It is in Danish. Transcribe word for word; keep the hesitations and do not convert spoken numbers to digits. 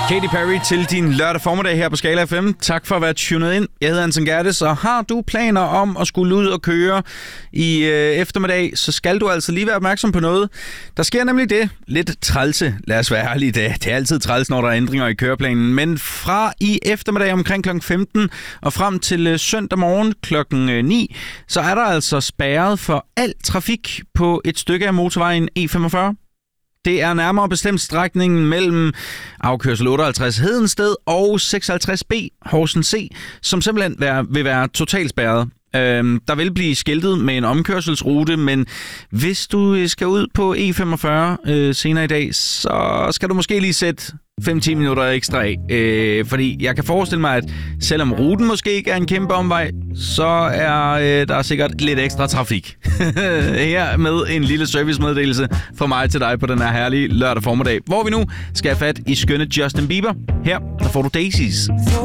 Katy Perry til din lørdag formiddag her på Skala F M. Tak for at være tunet ind. Jeg hedder Anton Gerdes, og har du planer om at skulle ud og køre i øh, eftermiddag, så skal du altså lige være opmærksom på noget. Der sker nemlig det lidt trælse, lad os være ærlige, det, det er altid træls, når der er ændringer i køreplanen, men fra i eftermiddag omkring klokken femten og frem til øh, søndag morgen klokken ni, så er der altså spærret for al trafik på et stykke af motorvejen E femogfyrre. Det er nærmere bestemt strækningen mellem afkørsel otteoghalvtreds Hedensted og seksoghalvtreds B Horsens C, som simpelthen vil være totalt spærret. Øhm, der vil blive skiltet med en omkørselsrute, men hvis du skal ud på E femogfyrre øh, senere i dag, så skal du måske lige sætte fem til ti minutter ekstra af. Øh, fordi jeg kan forestille mig, at selvom ruten måske ikke er en kæmpe omvej, så er øh, der sikkert lidt ekstra trafik. Her med en lille servicemeddelelse fra mig til dig på den her herlige lørdag formiddag, hvor vi nu skal have fat i skønne Justin Bieber. Her der får du Daisies.